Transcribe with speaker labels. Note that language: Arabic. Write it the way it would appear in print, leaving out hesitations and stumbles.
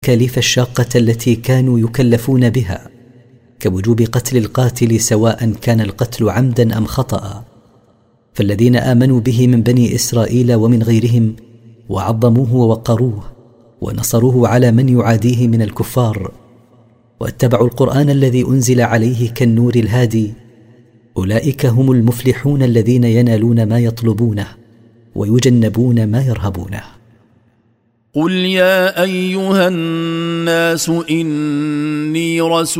Speaker 1: التكاليف الشاقة التي كانوا يكلفون بها، كوجوب قتل القاتل سواء كان القتل عمدا أم خطأ. فالذين آمنوا به من بني إسرائيل ومن غيرهم وعظموه ووقروه ونصروه على من يعاديه من الكفار، واتبعوا القرآن الذي أنزل عليه كالنور الهادي، أولئك هم المفلحون الذين ينالون ما يطلبونه ويجنبون ما يرهبونه.
Speaker 2: قل يا أيها الناس إني رسول